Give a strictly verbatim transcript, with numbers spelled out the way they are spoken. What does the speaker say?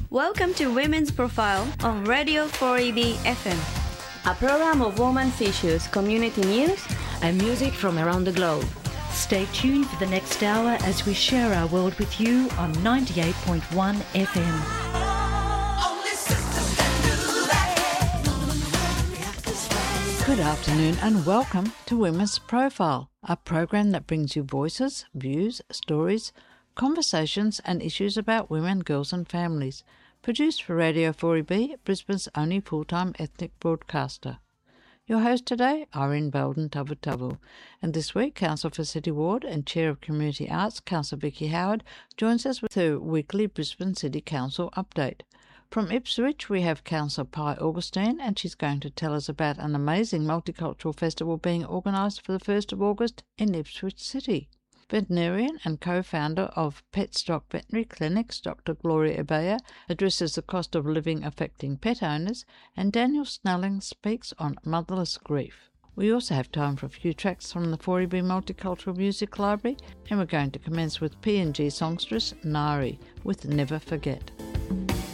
Welcome to Women's Profile on Radio four E B F M, a program of women's issues, community news, and music from around the globe. Stay tuned for the next hour as we share our world with you on ninety-eight point one F M. Good afternoon and welcome to Women's Profile, a program that brings you voices, views, stories, conversations and issues about women, girls and families. Produced for Radio four E B, Brisbane's only full-time ethnic broadcaster. Your host today, Irene Belden Tavutavu, and this week Councillor for City Ward and Chair of Community Arts, Councillor Vicky Howard, joins us with her weekly Brisbane City Council update. From Ipswich we have Councillor Pi Augustine, and she's going to tell us about an amazing multicultural festival being organised for the first of August in Ipswich City. Veterinarian and co-founder of Petstock Veterinary Clinics, Doctor Gloria Ebeya, addresses the cost of living affecting pet owners, and Daniel Snelling speaks on motherless grief. We also have time for a few tracks from the four E B Multicultural Music Library, and we're going to commence with P and G songstress Nari with Never Forget.